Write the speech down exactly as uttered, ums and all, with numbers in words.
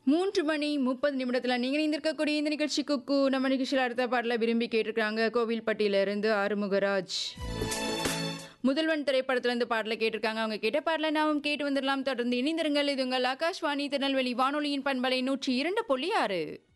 மூன்று மணி முப்பது நிமிடத்துல நீங்க இணைந்திருக்கக்கூடிய இந்த நிகழ்ச்சி குக்கு. நம்ம நிகழ்ச்சியில் அடுத்த பாடல விரும்பி கேட்டிருக்காங்க கோவில்பட்டியில இருந்து ஆறுமுகராஜ். முதல்வன் திரைப்படத்துல இருந்து பாடல கேட்டிருக்காங்க. அவங்க கேட்ட பாடல நாமும் கேட்டு வந்துடலாம். தொடர்ந்து இணைந்திருங்கள். இது உங்கள் ஆகாஷ்வாணி திருநெல்வேலி வானொலியின் பண்பலை நூற்றி இரண்டு புள்ளி ஆறு.